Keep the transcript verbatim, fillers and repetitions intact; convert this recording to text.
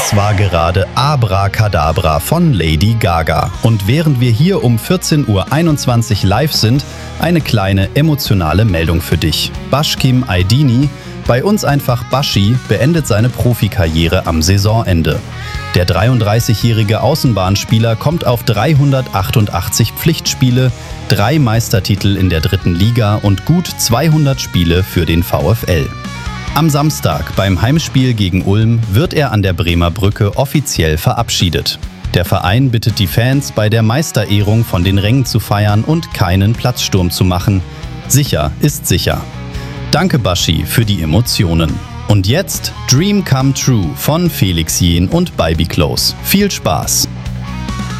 Das war gerade Abracadabra von Lady Gaga. Und während wir hier um vierzehn Uhr einundzwanzig live sind, eine kleine emotionale Meldung für dich. Bashkim Aydini, bei uns einfach Bashi, beendet seine Profikarriere am Saisonende. Der dreiunddreißigjährige Außenbahnspieler kommt auf dreihundertachtundachtzig Pflichtspiele, drei Meistertitel in der dritten Liga und gut zweihundert Spiele für den VfL. Am Samstag beim Heimspiel gegen Ulm wird er an der Bremer Brücke offiziell verabschiedet. Der Verein bittet die Fans, bei der Meisterehrung von den Rängen zu feiern und keinen Platzsturm zu machen. Sicher ist sicher. Danke Bashi für die Emotionen. Und jetzt Dream Come True von Felix Jähn und Bybie Close. Viel Spaß!